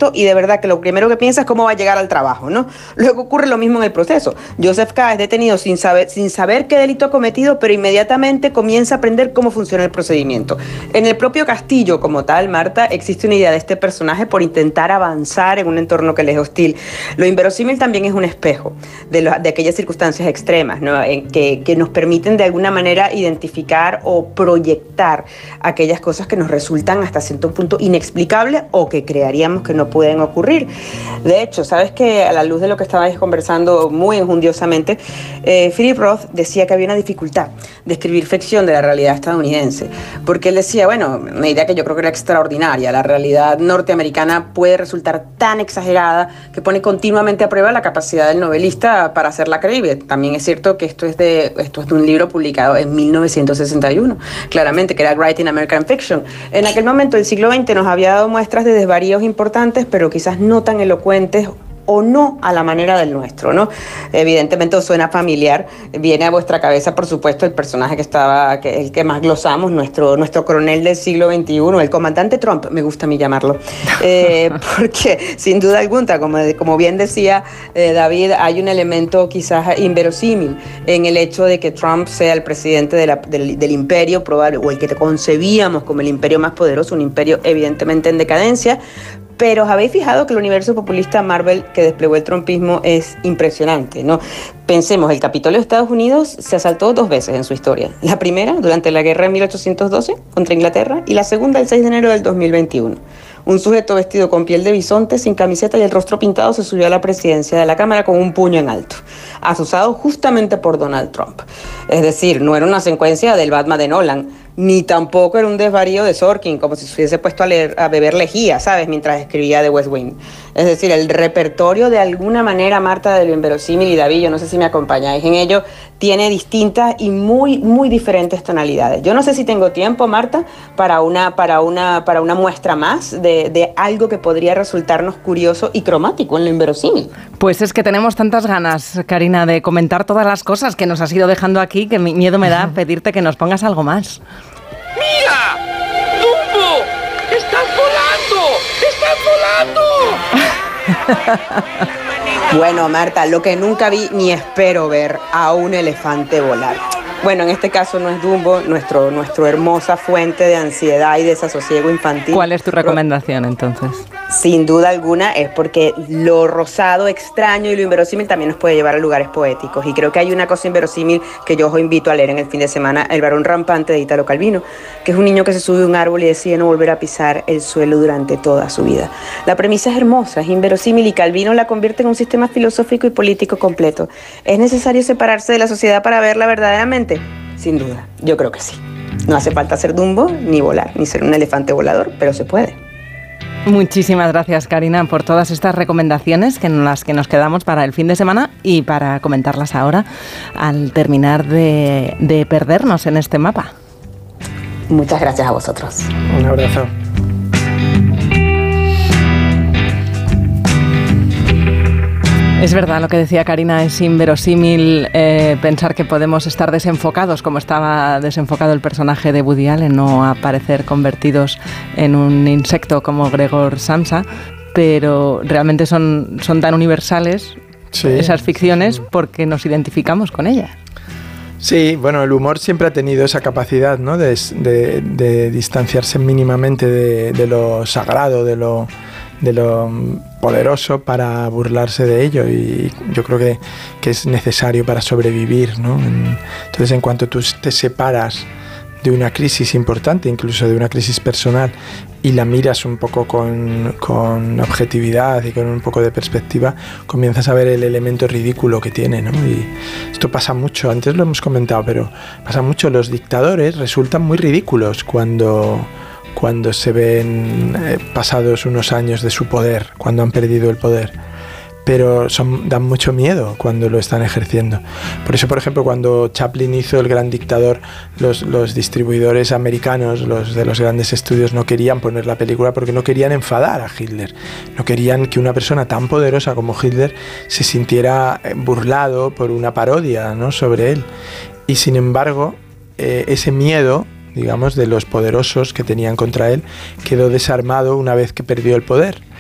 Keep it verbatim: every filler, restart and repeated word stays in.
esto y de verdad que lo primero que piensa es cómo va a llegar al trabajo, ¿no? Luego ocurre lo mismo en el proceso. Joseph K. es detenido sin saber, sin saber qué delito ha cometido, pero inmediatamente comienza a aprender cómo funciona el procedimiento. En el propio Castillo, como tal, Marta, existe una idea de este personaje por intentar avanzar en un entorno que le es hostil. Lo inverosímil también es un espejo de, lo, de aquellas circunstancias extremas, ¿no? En que, que nos permiten de alguna manera identificar o proyectar aquellas cosas que nos resultan hasta cierto punto inexplicables o que crearíamos que no pueden ocurrir. De hecho, sabes que a la luz de lo que estabais conversando muy enjundiosamente, eh, Philip Roth decía que había una dificultad de escribir ficción de la realidad estadounidense, porque él decía, bueno, una idea que yo creo que era extraordinaria, la realidad norteamericana puede resultar tan exagerada que pone continuamente a prueba la capacidad del novelista para hacerla creíble. También es cierto que esto es de, esto es de un libro publicado en mil novecientos sesenta y uno, claramente, que era Writing American Fiction. En aquel momento el siglo veinte nos había dado muestras de desvaríos importantes, pero quizás no tan elocuentes o no a la manera del nuestro, ¿no? Evidentemente os suena familiar, viene a vuestra cabeza, por supuesto, el personaje que estaba, que, el que más glosamos, nuestro, nuestro coronel del siglo veintiuno, el comandante Trump, me gusta a mí llamarlo, eh, porque sin duda alguna, como, como bien decía eh, David, hay un elemento quizás inverosímil en el hecho de que Trump sea el presidente de la, del, del imperio, probable, o el que concebíamos como el imperio más poderoso, un imperio evidentemente en decadencia. Pero os habéis fijado que el universo populista Marvel que desplegó el trumpismo es impresionante, ¿no? Pensemos, el Capitolio de Estados Unidos se asaltó dos veces en su historia. La primera, durante la guerra de mil ochocientos doce contra Inglaterra, y la segunda, el seis de enero del dos mil veintiuno. Un sujeto vestido con piel de bisonte, sin camiseta y el rostro pintado, se subió a la presidencia de la Cámara con un puño en alto, asusado justamente por Donald Trump. Es decir, no era una secuencia del Batman de Nolan, ni tampoco era un desvarío de Sorkin, como si se hubiese puesto a, leer, a beber lejía, ¿sabes?, mientras escribía The West Wing. Es decir, el repertorio de alguna manera, Marta, de lo inverosímil, y David, yo no sé si me acompañáis en ello, tiene distintas y muy, muy diferentes tonalidades. Yo no sé si tengo tiempo, Marta, para una, para una, para una muestra más de, de algo que podría resultarnos curioso y cromático en lo inverosímil. Pues es que tenemos tantas ganas, Karina, de comentar todas las cosas que nos has ido dejando aquí, que mi miedo me da pedirte que nos pongas algo más. ¡Mira! ¡Dumbo! ¡Estás volando! ¡Estás volando! Bueno, Marta, lo que nunca vi ni espero ver, a un elefante volar. Bueno, en este caso no es Dumbo, nuestro, nuestro hermosa fuente de ansiedad y desasosiego infantil. ¿Cuál es tu recomendación, entonces? Sin duda alguna es porque lo rosado, extraño y lo inverosímil también nos puede llevar a lugares poéticos. Y creo que hay una cosa inverosímil que yo os invito a leer en el fin de semana, El varón rampante de Italo Calvino, que es un niño que se sube a un árbol y decide no volver a pisar el suelo durante toda su vida. La premisa es hermosa, es inverosímil y Calvino la convierte en un sistema filosófico y político completo. ¿Es necesario separarse de la sociedad para verla verdaderamente? Sin duda, yo creo que sí. No hace falta ser Dumbo, ni volar, ni ser un elefante volador, pero se puede. Muchísimas gracias, Karina, por todas estas recomendaciones que en las que nos quedamos para el fin de semana y para comentarlas ahora al terminar de, de perdernos en este mapa. Muchas gracias a vosotros. Un abrazo. Es verdad lo que decía Karina, es inverosímil eh, pensar que podemos estar desenfocados, como estaba desenfocado el personaje de Woody Allen, no aparecer convertidos en un insecto como Gregor Samsa, pero realmente son, son tan universales, sí, esas ficciones, porque nos identificamos con ellas. Sí, bueno, el humor siempre ha tenido esa capacidad, ¿no?, de, de, de distanciarse mínimamente de, de lo sagrado, de lo... de lo poderoso para burlarse de ello, y yo creo que, que es necesario para sobrevivir, ¿no? Entonces, en cuanto tú te separas de una crisis importante, incluso de una crisis personal, y la miras un poco con, con objetividad y con un poco de perspectiva, comienzas a ver el elemento ridículo que tiene, ¿no? Y esto pasa mucho, antes lo hemos comentado, pero pasa mucho, los dictadores resultan muy ridículos cuando... cuando se ven eh, pasados unos años de su poder, cuando han perdido el poder, pero son, dan mucho miedo cuando lo están ejerciendo. Por eso, por ejemplo, cuando Chaplin hizo El gran dictador, los, los distribuidores americanos, los de los grandes estudios, no querían poner la película porque no querían enfadar a Hitler, no querían que una persona tan poderosa como Hitler se sintiera burlado por una parodia, ¿no?, sobre él. Y sin embargo, eh, ese miedo, digamos, de los poderosos que tenían contra él, quedó desarmado una vez que perdió el poder.